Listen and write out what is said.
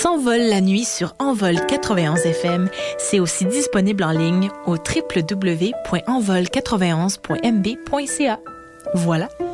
S'envole la nuit sur Envol 91 FM. C'est aussi disponible en ligne au www.envol91.mb.ca. Voilà,